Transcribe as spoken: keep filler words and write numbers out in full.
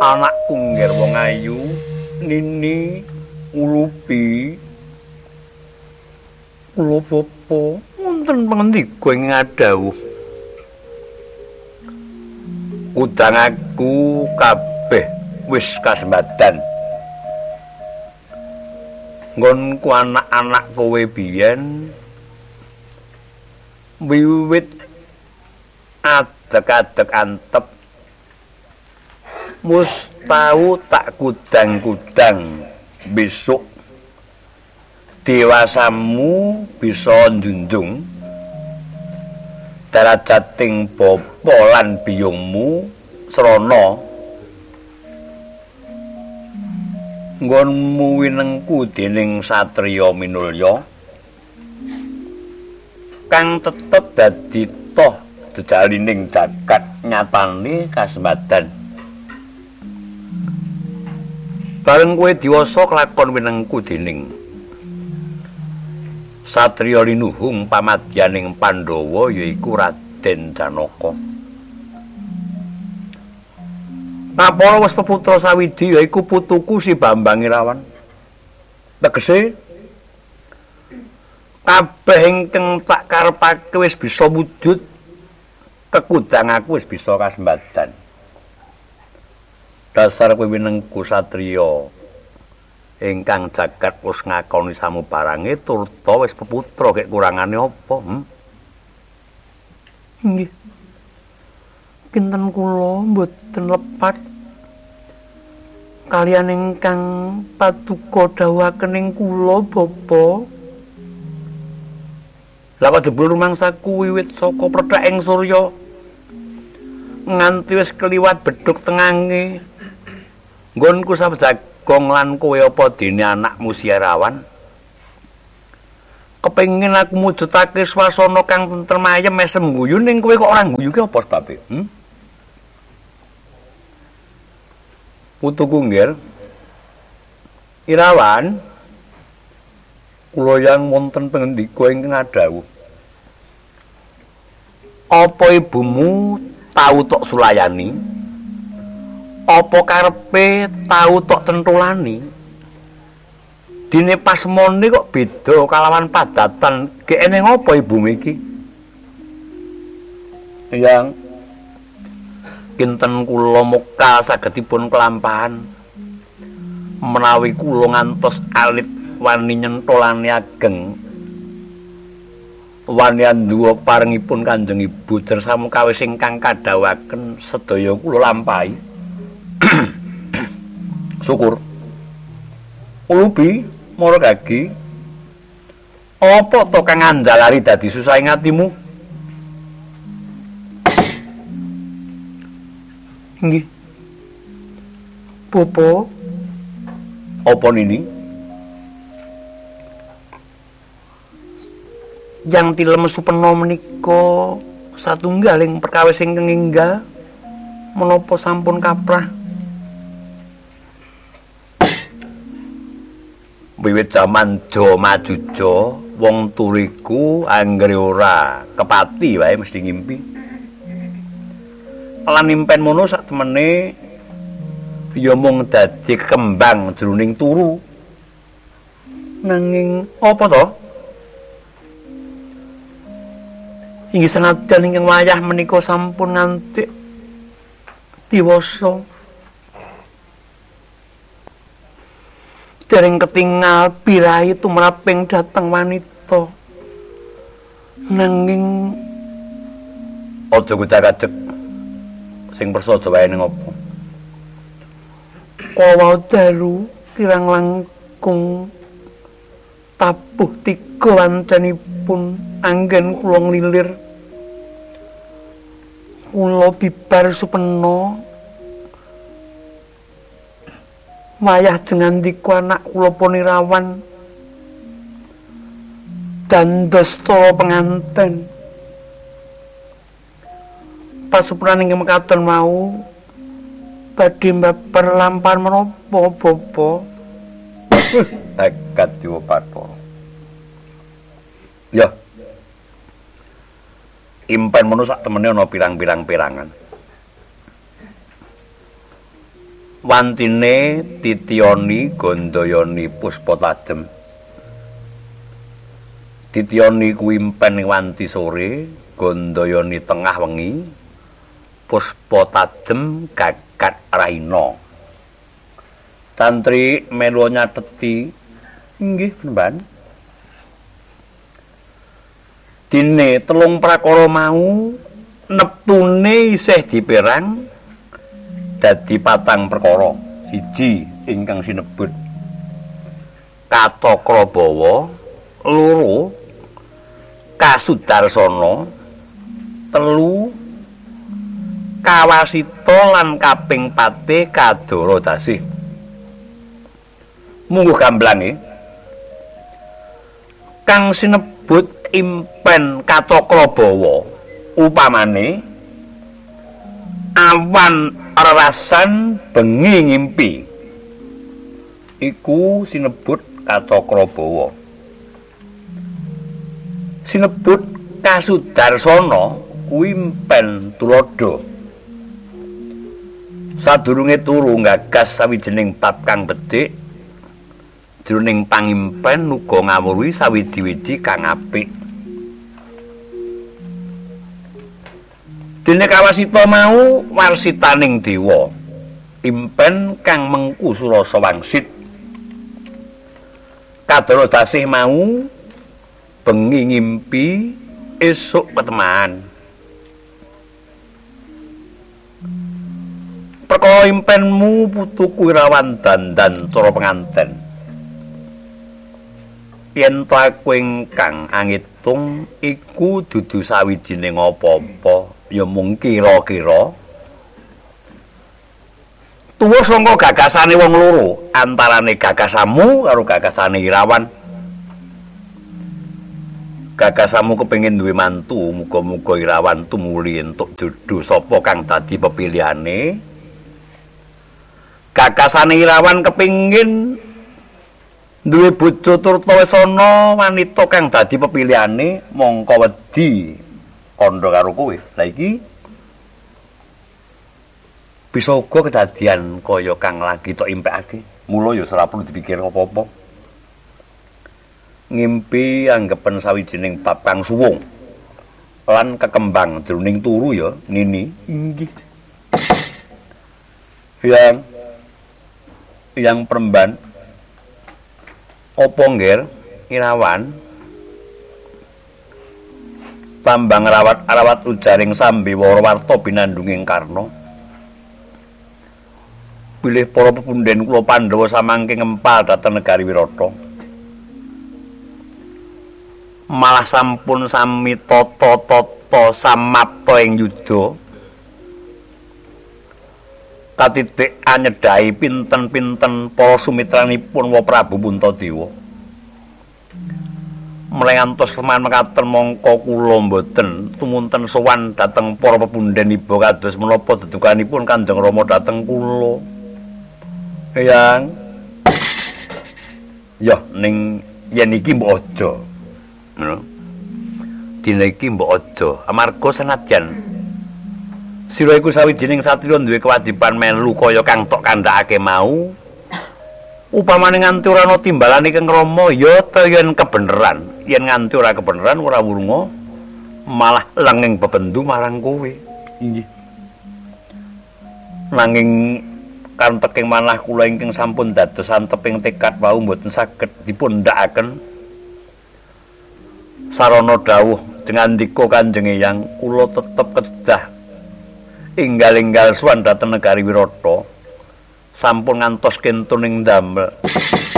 anakku ngger wong ayu Nini Ulupi kula bapa wonten pangandika ing ngadhawuh udang aku kabeh wis kasembadan nggonku anak-anak kowe biyen wiwit adek-adek antep mus tau tak kudang-kudang besok dewasamu bisa njunjung darajating bapa lan biyungmu srana nggonmu winengku dening satriya minulya kang tetep dadi toh dedalining jagat nyatane kasembadan bareng kowe diwasa kelakon winengku dening satriya linuhung pamadyaning Pandhawa yaiku Raden Janaka. Napara wis peputra sawiji yaiku putuku si Bambang Irawan. Tegese kabeh ingkang tak karepake wis bisa wujud, kekudang aku wis bisa kasembadan. Dasar kowe winengku satriya ingkang jagat wis ngakoni samubarange turta wis peputra kek kurangane apa? Hmm? Nggih. Kinten kula mboten lepat kaliyan ingkang paduka dawuhaken ing kula bapa. Lah kok jebul rumangsaku wiwit saka prethek ing surya nganti wis kliwat bedhug tengange. Nggonku sabjagong lan kowe apa dene anakmu Siarawan? Kepengin aku mujudake swasana kang tentrem ayem mesem guyu ning kowe kok ora guyu ki apa sebabe? Hmm? Putuku nggir. Irawan, kula yang wonten pangendika ingkang adhawuh. Apa ibumu tau tok sulayani? Apa karepe tau tok tentulani? Dine pasmone kok beda kalawan padatan kene ngopo ibumu iki? Yang kinten kula mokal sagedipun kelampahan menawi kula ngantos alit wani nyentolane ageng wani anduwa parengipun Kanjeng Ibu dersamu kawis ingkang kadhawaken sedaya kula lampahi. Syukur Ulubi mara gagi apa to kang andalari dadi susah ing atimu? Nggih Popo apa nini? Yang tilem supena menika satunggaling perkawis ingkang enggal menapa sampun kaprah wiwit jaman Jamajuja wong turiku anggere ora kepati wae mesti ngimpi lan impen mono sak temene ya mung dadi kembang jroning turu nanging apa to inggih senadyan ingkang wayah menika sampun nganti diwasa dereng ketingal birahi tumraping dhateng wanita nanging aja gudak-adek sing prasaja wae ning apa kala dalu kirang langkung tabuh tiga wancanipun anggen kula nglilir kula bibar supena wayah jengandika anak kula Panirawan dandasta penganten pasupuran ingkang mekaten mau badhe mbabar lampah menapa bapa takat Dewa Bathara ya impen mono sak temene ana pirang-pirang perangan Wantine Tityani Gandayani Puspa Tajem. Tityani kuwi impen wanti sore, Gandayani tengah wengi, Puspa Tajem gagat raina. Santri melu nyateti, inggih Mban. Dine telung prakara mau neptune isih diperang dadi patang perkara. Siji ingkang sinebut Katakrabawa, loro Kasudarsana, telu Kawasita lan kaping pate Kadaradasih. Mungguh gamblange kang sinebut impen Katakrabawa upamane awan rerasan bengi ngimpi iku sinebut Katakrabawa. Sinebut Kasudarsana kuwi impen Tuladha. Sadurunge turu gagas sawijining bab kang becik jroning pangimpen uga ngawruhi sawiji-wiji kang apik. Dene Kawasita mau warsitaning dewa, impen kang mengku Surasa wangsit. Kadaradasih mau bengi ngimpi esuk petemaan. Perkara impenmu putuku Irawan dandan cara penganten. Yen to aku ingkang angitung iku dudu sawijining apa-apa, ya mung kira-kira. Tuwa saka gagasane wong loro, antarane gagasamu karo gagasane Irawan. Gagasamu kepengin duwe mantu, muga-muga Irawan tumuli entuk jodoh sapa kang dadi pepilihane. Gagasane Irawan kepengin duwe bojo Turtawesana, wanita kang dadi pepilihane, mongko wedi kandha karo kowe. Lah iki bisa uga kedadian kaya kang lagi tok impekake. Mula ya ora perlu dipikir apa-apa. Ngimpi anggepen sawijining bab kang suwung lan kekembang jroning turu ya nini inggih. Yang yang peremban apa ngger Irawan tambang rawat-rawat ujaring Sambiwara warta binandunging Karna. Bilih para pepundhen kula Pandhawa samangke ngempal dhateng negari Wirata. Malah sampun sami tata-tata samapta ing yuda. Katitik anyedhahi pinten-pinten para sumitranipun Wa Prabu Puntadewa. Mlengantos keman mekaten mongko kula mboten tumunten sowan dhateng para pepundhen iba kados menapa dedukanipun Kanjeng Rama dhateng kula. Eyang. Ya ning yen iki mbok aja. Ngono. Dina iki mbok aja amarga senajan sira iku sawijining satriya duwe kewajiban melu kaya kang tok kandhakake mau. Upamane nganti ora ana timbalan ing Rama ya ta yen kebeneran, yen nganti ora kebeneran ora wurunga malah lenging bebendu marang kowe. Inggih. Nanging kanteking manah kula ingkang sampun dados anteping tekad wau mboten saged dipun ndakaken sarana dawuh dengan ndika Kanjeng Eyang kula tetep kedah enggal-enggal suwan dhateng negari Wirata sampun ngantos kentuning damel